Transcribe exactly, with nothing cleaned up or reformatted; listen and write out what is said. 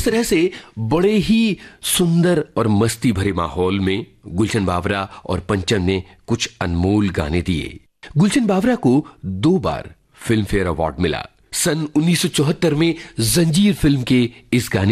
इस तरह से बड़े ही सुंदर और मस्ती भरे माहौल में गुलशन बावरा और पंचम ने कुछ अनमोल गाने दिए। गुलशन बावरा को दो बार फिल्म फेयर अवार्ड मिला। सन उन्नीस सौ चौहत्तर में जंजीर फिल्म के इस गाने